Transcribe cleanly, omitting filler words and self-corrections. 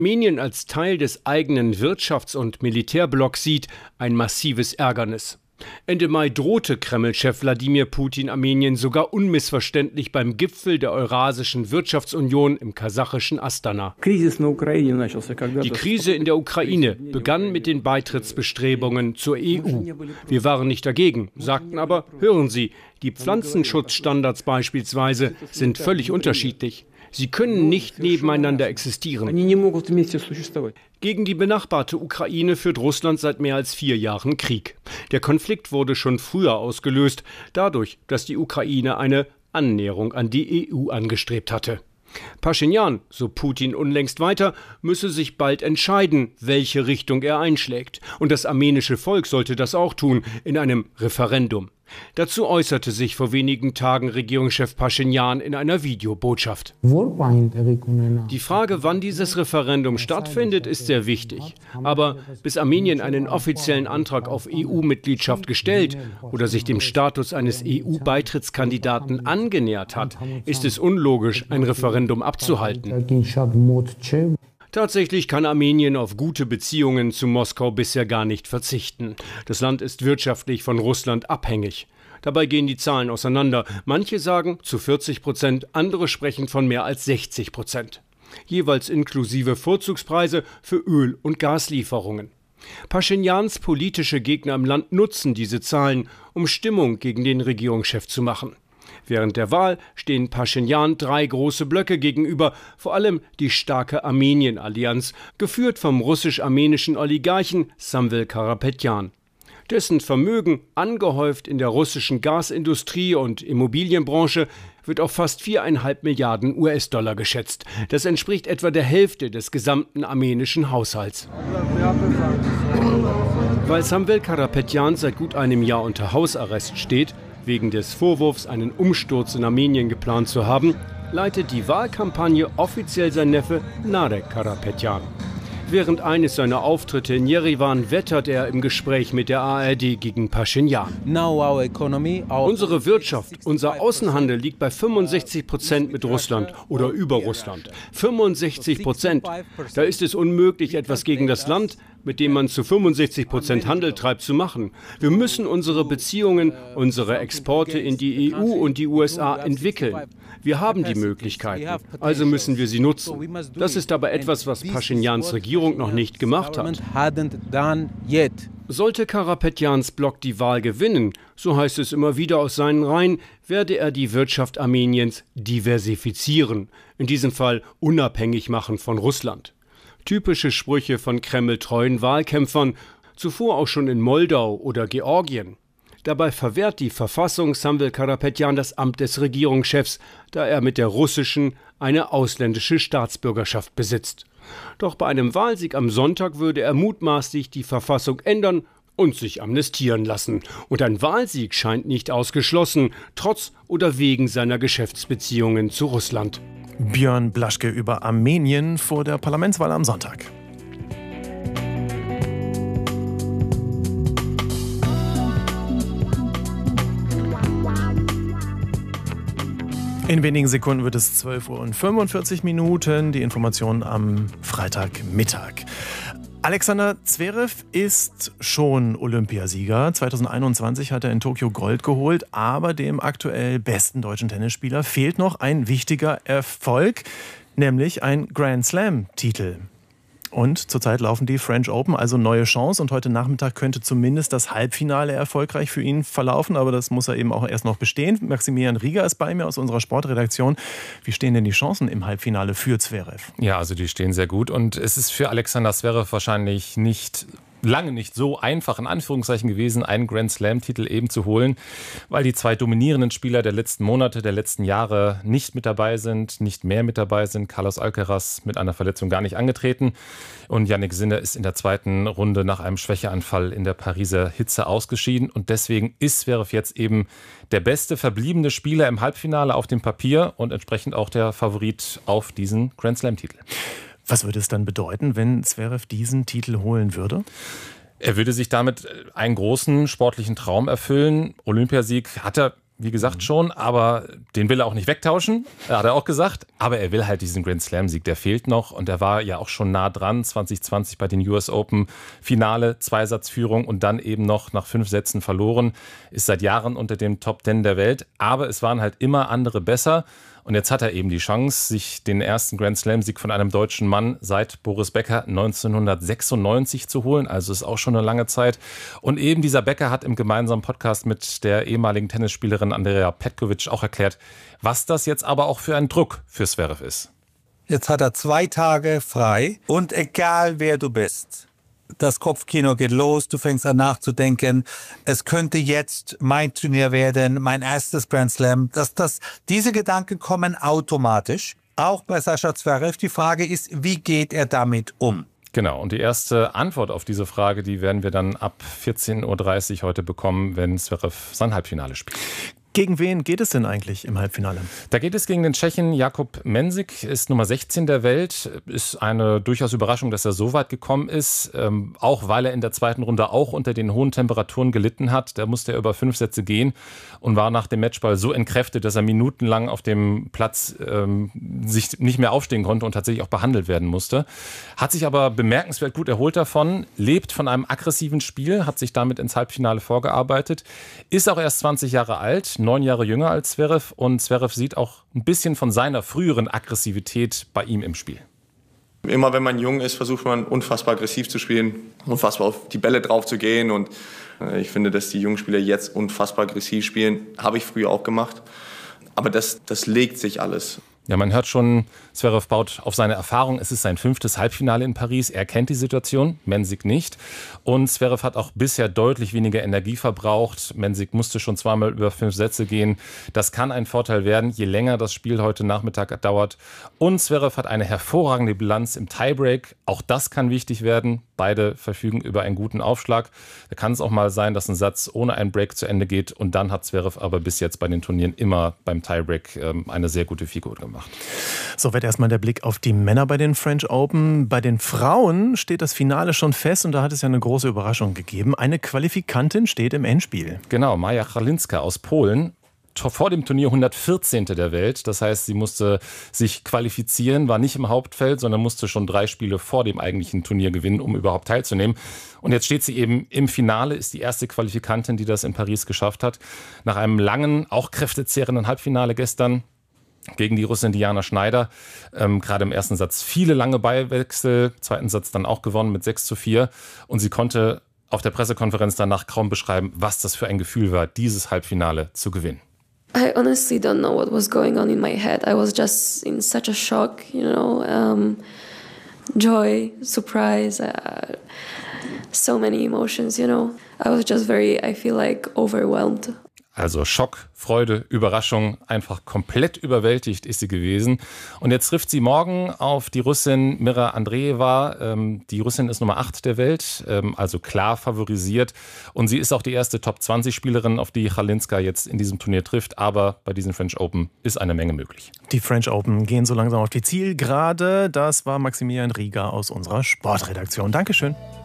Armenien als Teil des eigenen Wirtschafts- und Militärblocks sieht, ein massives Ärgernis. Ende Mai drohte Kreml-Chef Wladimir Putin Armenien sogar unmissverständlich beim Gipfel der Eurasischen Wirtschaftsunion im kasachischen Astana. Die Krise in der Ukraine begann mit den Beitrittsbestrebungen zur EU. Wir waren nicht dagegen, sagten aber, hören Sie, die Pflanzenschutzstandards beispielsweise sind völlig unterschiedlich. Sie können nicht nebeneinander existieren. Gegen die benachbarte Ukraine führt Russland seit mehr als 4 Jahren Krieg. Der Konflikt wurde schon früher ausgelöst, dadurch, dass die Ukraine eine Annäherung an die EU angestrebt hatte. Paschinjan, so Putin unlängst weiter, müsse sich bald entscheiden, welche Richtung er einschlägt. Und das armenische Volk sollte das auch tun, in einem Referendum. Dazu äußerte sich vor wenigen Tagen Regierungschef Paschinjan in einer Videobotschaft. Die Frage, wann dieses Referendum stattfindet, ist sehr wichtig. Aber bis Armenien einen offiziellen Antrag auf EU-Mitgliedschaft gestellt oder sich dem Status eines EU-Beitrittskandidaten angenähert hat, ist es unlogisch, ein Referendum abzuhalten. Tatsächlich kann Armenien auf gute Beziehungen zu Moskau bisher gar nicht verzichten. Das Land ist wirtschaftlich von Russland abhängig. Dabei gehen die Zahlen auseinander. Manche sagen zu 40%, andere sprechen von mehr als 60%. Jeweils inklusive Vorzugspreise für Öl- und Gaslieferungen. Paschinjans politische Gegner im Land nutzen diese Zahlen, um Stimmung gegen den Regierungschef zu machen. Während der Wahl stehen Paschinjan 3 große Blöcke gegenüber, vor allem die starke Armenien-Allianz, geführt vom russisch-armenischen Oligarchen Samvel Karapetjan. Dessen Vermögen, angehäuft in der russischen Gasindustrie und Immobilienbranche, wird auf fast 4,5 Milliarden US-Dollar geschätzt. Das entspricht etwa der Hälfte des gesamten armenischen Haushalts. Weil Samvel Karapetjan seit gut einem Jahr unter Hausarrest steht, wegen des Vorwurfs, einen Umsturz in Armenien geplant zu haben, leitet die Wahlkampagne offiziell sein Neffe Narek Karapetjan. Während eines seiner Auftritte in Jerewan wettert er im Gespräch mit der ARD gegen Paschinjan. Unsere Wirtschaft, unser Außenhandel liegt bei 65% mit Russland oder über Russland. 65%. Da ist es unmöglich, etwas gegen das Land, mit dem man zu 65% Handel treibt, zu machen. Wir müssen unsere Beziehungen, unsere Exporte in die EU und die USA entwickeln. Wir haben die Möglichkeiten, also müssen wir sie nutzen. Das ist aber etwas, was Paschinjans Regierung noch nicht gemacht hat. Sollte Karapetjans Block die Wahl gewinnen, so heißt es immer wieder aus seinen Reihen, werde er die Wirtschaft Armeniens diversifizieren, in diesem Fall unabhängig machen von Russland. Typische Sprüche von Kreml-treuen Wahlkämpfern, zuvor auch schon in Moldau oder Georgien. Dabei verwehrt die Verfassung Samvel Karapetjan das Amt des Regierungschefs, da er mit der russischen eine ausländische Staatsbürgerschaft besitzt. Doch bei einem Wahlsieg am Sonntag würde er mutmaßlich die Verfassung ändern und sich amnestieren lassen. Und ein Wahlsieg scheint nicht ausgeschlossen, trotz oder wegen seiner Geschäftsbeziehungen zu Russland. Björn Blaschke über Armenien vor der Parlamentswahl am Sonntag. In wenigen Sekunden wird es 12:45 Uhr. Die Informationen am Freitagmittag. Alexander Zverev ist schon Olympiasieger. 2021 hat er in Tokio Gold geholt, aber dem aktuell besten deutschen Tennisspieler fehlt noch ein wichtiger Erfolg, nämlich ein Grand Slam-Titel. Und zurzeit laufen die French Open, also neue Chance. Und heute Nachmittag könnte zumindest das Halbfinale erfolgreich für ihn verlaufen. Aber das muss er eben auch erst noch bestehen. Maximilian Rieger ist bei mir aus unserer Sportredaktion. Wie stehen denn die Chancen im Halbfinale für Zverev? Ja, also die stehen sehr gut. Und es ist für Alexander Zverev wahrscheinlich lange nicht so einfach, in Anführungszeichen gewesen, einen Grand Slam-Titel eben zu holen, weil die 2 dominierenden Spieler der letzten Monate, der letzten Jahre nicht mit dabei sind, nicht mehr mit dabei sind. Carlos Alcaraz mit einer Verletzung gar nicht angetreten und Jannik Sinner ist in der 2. Runde nach einem Schwächeanfall in der Pariser Hitze ausgeschieden und deswegen ist Zverev jetzt eben der beste verbliebene Spieler im Halbfinale auf dem Papier und entsprechend auch der Favorit auf diesen Grand Slam-Titel. Was würde es dann bedeuten, wenn Zverev diesen Titel holen würde? Er würde sich damit einen großen sportlichen Traum erfüllen. Olympiasieg hat er wie gesagt schon, aber den will er auch nicht wegtauschen, hat er auch gesagt. Aber er will halt diesen Grand Slam-Sieg, der fehlt noch. Und er war ja auch schon nah dran, 2020 bei den US Open Finale, Zweisatzführung und dann eben noch nach 5 Sätzen verloren. Ist seit Jahren unter dem Top 10 der Welt, aber es waren halt immer andere besser. Und jetzt hat er eben die Chance, sich den ersten Grand Slam-Sieg von einem deutschen Mann seit Boris Becker 1996 zu holen. Also ist auch schon eine lange Zeit. Und eben dieser Becker hat im gemeinsamen Podcast mit der ehemaligen Tennisspielerin Andrea Petkovic auch erklärt, was das jetzt aber auch für ein Druck für Zverev ist. Jetzt hat er 2 Tage frei und egal wer du bist, das Kopfkino geht los, du fängst an nachzudenken, es könnte jetzt mein Turnier werden, mein erstes Grand Slam. Diese Gedanken kommen automatisch, auch bei Sascha Zverev. Die Frage ist, wie geht er damit um? Genau, und die erste Antwort auf diese Frage, die werden wir dann ab 14.30 Uhr heute bekommen, wenn Zverev sein Halbfinale spielt. Gegen wen geht es denn eigentlich im Halbfinale? Da geht es gegen den Tschechen Jakub Mensik, ist Nummer 16 der Welt. Ist eine durchaus Überraschung, dass er so weit gekommen ist, auch weil er in der zweiten Runde auch unter den hohen Temperaturen gelitten hat. Da musste er über 5 Sätze gehen und war nach dem Matchball so entkräftet, dass er minutenlang auf dem Platz sich nicht mehr aufstehen konnte und tatsächlich auch behandelt werden musste. Hat sich aber bemerkenswert gut erholt davon, lebt von einem aggressiven Spiel, hat sich damit ins Halbfinale vorgearbeitet, ist auch erst 20 Jahre alt, 9 Jahre jünger als Zverev, und Zverev sieht auch ein bisschen von seiner früheren Aggressivität bei ihm im Spiel. Immer wenn man jung ist, versucht man unfassbar aggressiv zu spielen, unfassbar auf die Bälle drauf zu gehen, und ich finde, dass die jungen Spieler jetzt unfassbar aggressiv spielen, habe ich früher auch gemacht, aber das legt sich alles. Ja, man hört schon, Zverev baut auf seine Erfahrung. Es ist sein 5. Halbfinale in Paris. Er kennt die Situation, Mensik nicht. Und Zverev hat auch bisher deutlich weniger Energie verbraucht. Mensik musste schon 2-mal über 5 Sätze gehen. Das kann ein Vorteil werden, je länger das Spiel heute Nachmittag dauert. Und Zverev hat eine hervorragende Bilanz im Tiebreak. Auch das kann wichtig werden. Beide verfügen über einen guten Aufschlag. Da kann es auch mal sein, dass ein Satz ohne einen Break zu Ende geht. Und dann hat Zverev aber bis jetzt bei den Turnieren immer beim Tiebreak eine sehr gute Figur gemacht. So wird erstmal der Blick auf die Männer bei den French Open. Bei den Frauen steht das Finale schon fest und da hat es ja eine große Überraschung gegeben. Eine Qualifikantin steht im Endspiel. Genau, Maja Chalinska aus Polen. Vor dem Turnier 114. der Welt. Das heißt, sie musste sich qualifizieren, war nicht im Hauptfeld, sondern musste schon 3 Spiele vor dem eigentlichen Turnier gewinnen, um überhaupt teilzunehmen. Und jetzt steht sie eben im Finale, ist die erste Qualifikantin, die das in Paris geschafft hat. Nach einem langen, auch kräftezehrenden Halbfinale gestern gegen die Russin Diana Schneider. Gerade im ersten Satz viele lange Ballwechsel, zweiten Satz dann auch gewonnen mit 6:4. Und sie konnte auf der Pressekonferenz danach kaum beschreiben, was das für ein Gefühl war, dieses Halbfinale zu gewinnen. I honestly don't know what was going on in my head. I was just in such a shock, joy, surprise, so many emotions, I was just I feel like overwhelmed. Also Schock, Freude, Überraschung, einfach komplett überwältigt ist sie gewesen. Und jetzt trifft sie morgen auf die Russin Mira Andreeva. Die Russin ist Nummer 8 der Welt, also klar favorisiert. Und sie ist auch die erste Top-20-Spielerin, auf die Chalinska jetzt in diesem Turnier trifft. Aber bei diesen French Open ist eine Menge möglich. Die French Open gehen so langsam auf die Zielgerade. Das war Maximilian Rieger aus unserer Sportredaktion. Dankeschön.